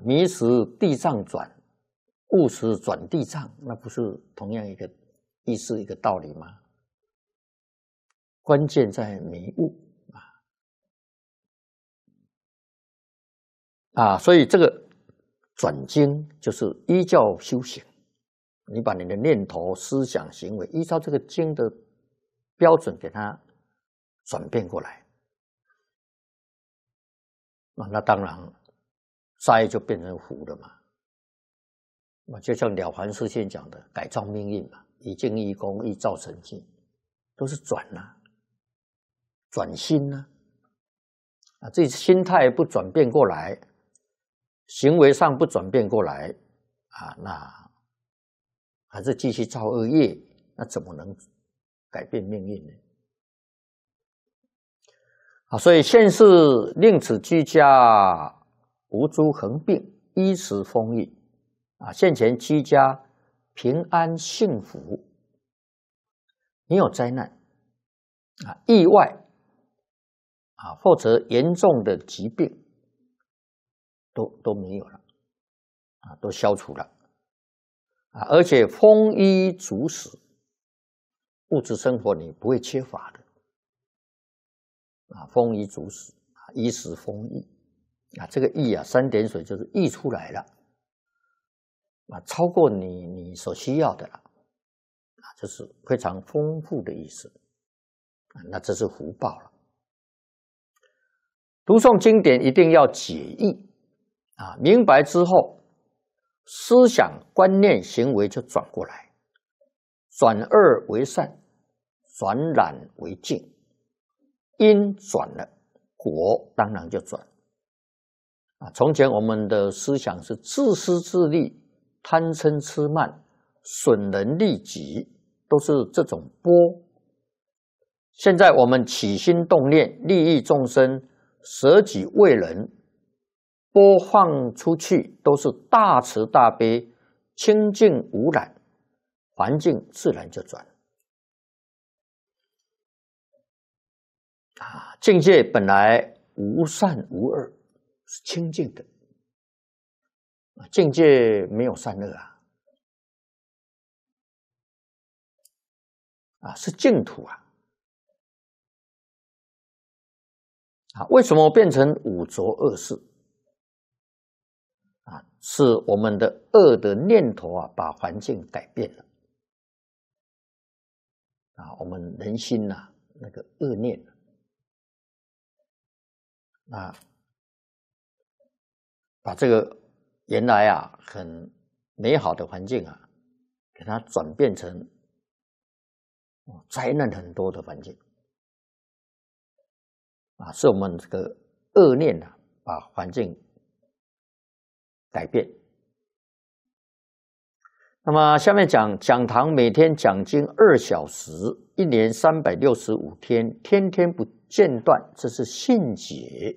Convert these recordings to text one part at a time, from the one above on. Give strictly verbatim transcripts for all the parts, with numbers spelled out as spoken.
迷时地藏转，悟时转地藏，那不是同样一个意思一个道理吗？关键在迷悟啊啊，所以这个转经就是依教修行，你把你的念头、思想、行为依照这个经的标准给它转变过来，啊，那当然灾就变成福了嘛。就像《了凡四训》讲的，改造命运嘛，以静易功，易造成境，都是转啊。转心呢、啊，啊，这心态不转变过来，行为上不转变过来，啊，那还是继续造恶业，那怎么能改变命运呢？啊，所以现世令此居家无诸横病，衣食丰裕，啊，现前居家平安幸福，没有灾难，啊，意外。啊，或者严重的疾病都都没有了，啊，都消除了，啊，而且丰衣足食，物质生活你不会缺乏的，啊，丰衣足食，啊，衣食丰裕，啊，这个溢啊，三点水就是溢出来了，啊，超过你你所需要的了，啊，这是非常丰富的意思，啊，那这是福报了。读诵经典一定要解义啊，明白之后，思想、观念、行为就转过来，转恶为善，转染为净，因转了，果当然就转啊。从前我们的思想是自私自利、贪嗔痴慢、损人利己，都是这种波。现在我们起心动念，利益众生。舍己为人，播放出去都是大慈大悲，清净无染，环境自然就转啊。境界本来无善无恶，是清净的啊，境界没有善恶啊，啊是净土啊。啊，为什么变成五浊恶世？啊，是我们的恶的念头啊，把环境改变了。啊，我们人心呐、啊，那个恶念啊，把这个原来啊很美好的环境啊，给它转变成灾难很多的环境。啊，是我们这个恶念啊，把环境改变。那么下面讲，讲堂每天讲经二小时，一年三百六十五天，天天不间断，这是信解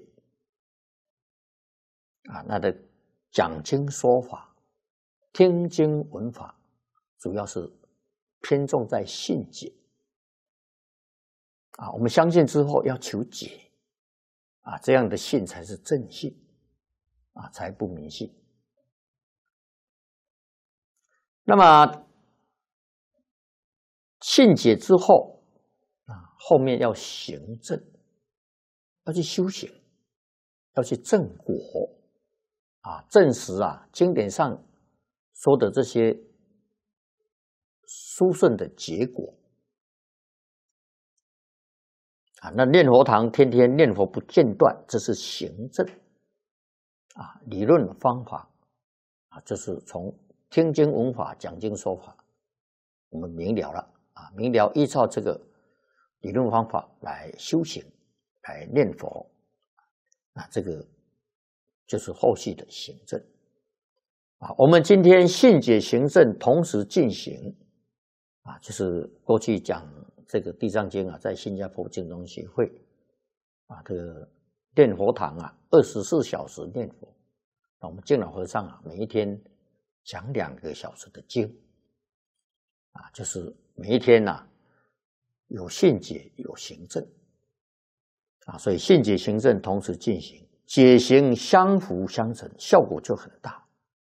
啊。那的讲经说法、听经闻法，主要是偏重在信解啊。我们相信之后要求解。啊，这样的信才是正信，啊，才不迷信。那么信解之后，啊，后面要行正，要去修行，要去正果，啊，证实啊经典上说的这些殊胜的结果。啊，那念佛堂天天念佛不间断，这是行正啊，理论方法啊，这是从听经闻法、讲经说法，我们明了了啊，明了依照这个理论方法来修行，来念佛，啊，这个就是后续的行正啊。我们今天信解行正同时进行啊，就是过去讲。这个《地藏经》啊，在新加坡净宗协会啊，这个念佛堂啊，二十四小时念佛。那我们净老和尚啊，每一天讲两个小时的经啊，就是每一天呐、啊，有信解有行正啊，所以信解行正同时进行， 解行相辅相成，效果就很大。